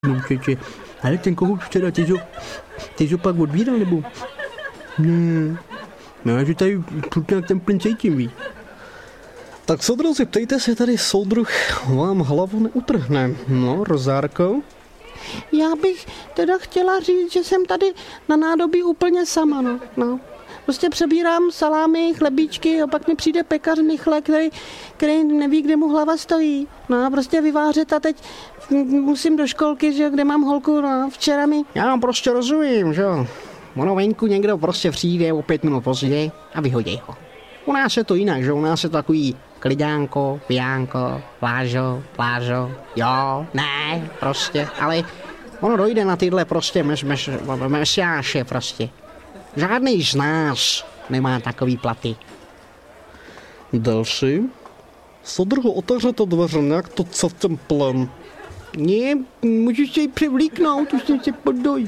Čeče. Ale ten kohout včera, ty jsi ho pak odbíral, nebo? Ne. No, že tady nějak ten plyn cítím, víš. Tak soudruzi, ptejte se, tady soudruh vám hlavu neutrhne. No, Rozárko? Já bych teda chtěla říct, že jsem tady na nádobí úplně sama, no. Prostě přebírám salámy, chlebíčky a pak mi přijde pekař Michle, který neví, kde mu hlava stojí. No a prostě vyvářet a teď musím do školky, že kde mám holku, no včera mi... Já vám prostě rozumím, že jo. Ono venku někdo prostě přijde o 5 minut později a vyhodí ho. U nás je to jinak, že u nás je to takový klidánko, pijánko, plážo, jo, ne, prostě, ale ono dojde na tyhle prostě mesiáše prostě. Žádný z nás nemá takový platy. Další? Soudruhu, otevřete dveře, nějak to celkem plyn. Ne, můžeš se jí převlíknout, už jsem se podoj.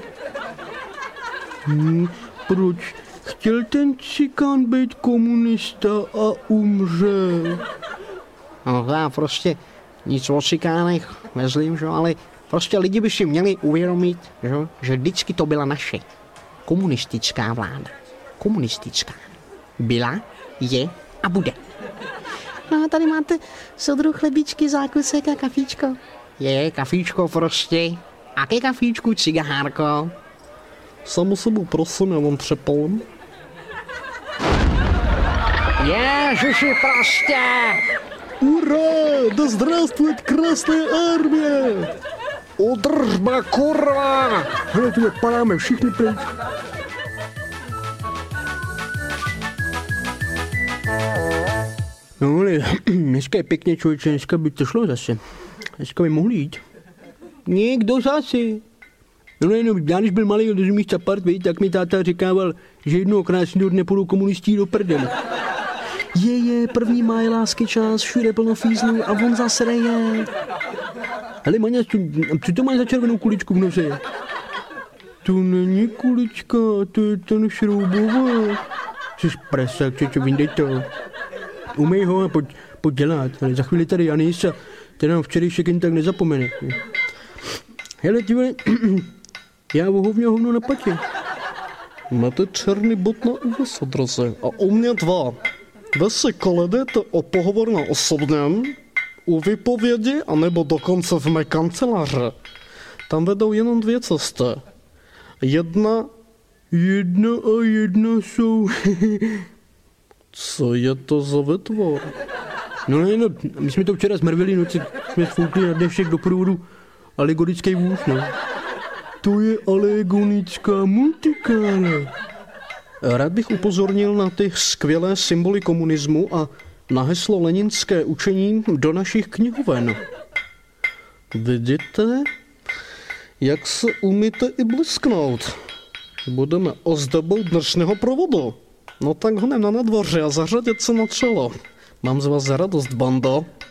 Proč? Chtěl ten cikán být komunista a umřel. No já prostě nic o cikánech nezlím, že? Ale prostě lidi by si měli uvědomit, že vždycky to byla naše komunistická vláda. Komunistická. Byla, je a bude. No a tady máte soudruh chlebíčky, zákusek a kafíčko. Je, kafíčko prostě. A ke kafíčku cigárko. Samu sebou prosím, já vám přepalím. Ježiši prostě! Ura, да здравствует Красная Армия! Udržme, kurva! Hele, tu jak padáme všichni pryč. No ale dneska je pěkně, člověče, dneska by to šlo zase. Dneska by mohli jít. Někdo zase. No, já když byl malý, když mých capart, tak mi táta říkával, že jednoho krásného dne půjdou komunistí do prdele. Je, 1. máj, lásky čas, všude plno fízlů a on zase je. Hele, Maňa, co to máš za červenou kuličku v nose? To není kulička, to je ten šroubovák. Jsi prasák, čeče, vyndej to. Umej ho a pojď dělat, ale za chvíli tady Janis a ten nám včerejšek jen tak nezapomene. Hele, ty vole, já hovno na patě. Máte černý bod na úvod, soudruzi, a u mě 2. Vy si koledujete o pohovor na osobním, u výpovědi, anebo dokonce v mé kanceláři. Tam vedou jenom 2 cesty. Jedna jsou... Co je to za vytvor? No, my jsme to včera zmrvili, noci jsme sfoukli na dnešek do průvodu alegorický vůz, no. To je alegonická multikála. Rád bych upozornil na ty skvělé symboly komunismu a na heslo leninské učení do našich knihoven. Vidíte, jak se umíte i blisknout. Budeme ozdobou dnešního provodu. No tak honem na nadvoře a zařadit se na čelo. Mám z vás radost, bando.